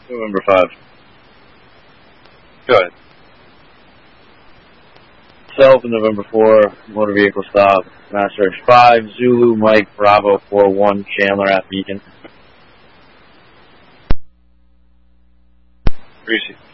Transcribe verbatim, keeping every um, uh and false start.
November five. Go ahead. Self in November four, motor vehicle stop, Master X five, Zulu, Mike, Bravo, four one, Chandler at Beacon. Greasy.